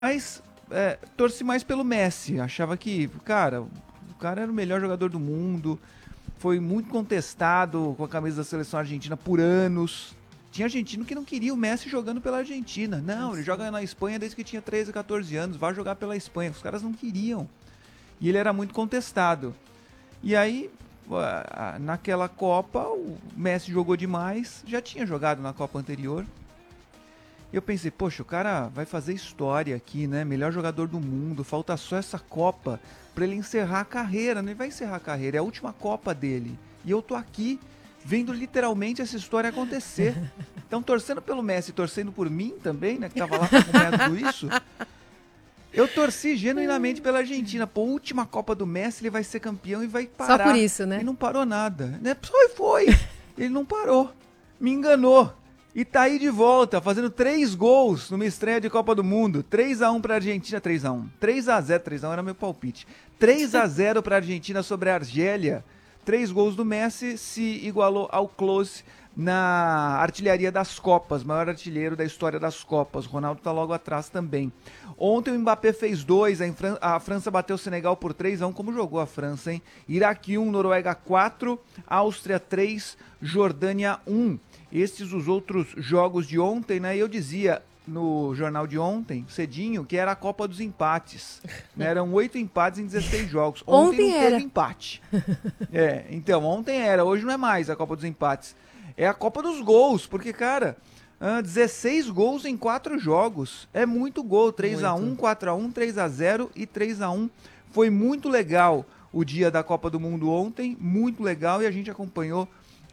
Mas torci mais pelo Messi. Achava que, cara, o cara era o melhor jogador do mundo. Foi muito contestado com a camisa da seleção argentina por anos. Tinha argentino que não queria o Messi jogando pela Argentina. Não, ele joga na Espanha desde que tinha 13, 14 anos. Vai jogar pela Espanha. Os caras não queriam. E ele era muito contestado. E aí, naquela Copa, o Messi jogou demais. Já tinha jogado na Copa anterior. E eu pensei, poxa, o cara vai fazer história aqui, né? Melhor jogador do mundo. Falta só essa Copa pra ele encerrar a carreira. Não, ele vai encerrar a carreira, é a última Copa dele. E eu tô aqui vendo literalmente essa história acontecer. Então, torcendo pelo Messi, torcendo por mim também, né? Que tava lá pra acompanhar tudo isso. Eu torci genuinamente pela Argentina. Pô, última Copa do Messi, ele vai ser campeão e vai parar. Só por isso, né? E não parou nada. Né? Foi. Ele não parou. Me enganou. E tá aí de volta, fazendo 3 gols numa estreia de Copa do Mundo. 3-1 pra Argentina, 3-1. 3-0, 3-1 era meu palpite. 3-0 pra Argentina sobre a Argélia. 3 gols do Messi, se igualou ao Klose na artilharia das Copas, maior artilheiro da história das Copas. O Ronaldo tá logo atrás também. Ontem o Mbappé fez 2, a França bateu o Senegal por 3-1. Como jogou a França, hein? Iraque 1, Noruega 4, Áustria 3, Jordânia 1. Esses os outros jogos de ontem, né? E eu dizia no jornal de ontem, cedinho, que era a Copa dos Empates. Né? Eram 8 empates em 16 jogos. Ontem não era. teve empate. Então, ontem era. Hoje não é mais a Copa dos Empates. É a Copa dos Gols, porque, cara, 16 gols em 4 jogos. É muito gol. 3-1, 4-1, 3-0 e 3-1. Foi muito legal o dia da Copa do Mundo ontem. Muito legal. E a gente acompanhou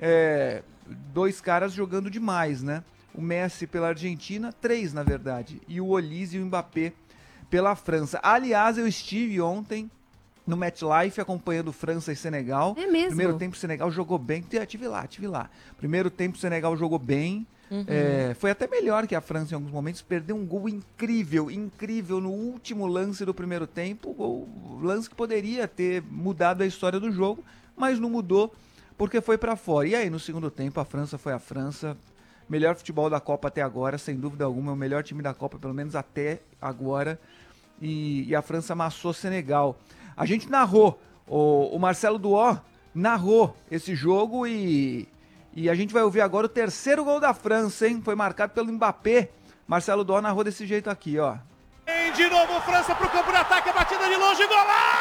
2 caras jogando demais, né? O Messi pela Argentina, 3 na verdade. E o Olise e o Mbappé pela França. Aliás, eu estive ontem no MetLife acompanhando França e Senegal. É mesmo? Primeiro tempo o Senegal jogou bem. Tive lá. Primeiro tempo o Senegal jogou bem. Foi até melhor que a França em alguns momentos. Perdeu um gol incrível no último lance do primeiro tempo. O lance que poderia ter mudado a história do jogo, mas não mudou porque foi pra fora. E aí no segundo tempo a França foi a França. Melhor futebol da Copa até agora, sem dúvida alguma. É o melhor time da Copa, pelo menos até agora. E a França amassou Senegal. A gente narrou, o Marcelo Duó narrou esse jogo e a gente vai ouvir agora o terceiro gol da França, hein? Foi marcado pelo Mbappé. Marcelo Duó narrou desse jeito aqui, ó. De novo França pro campo de ataque, a batida de longe, golaço!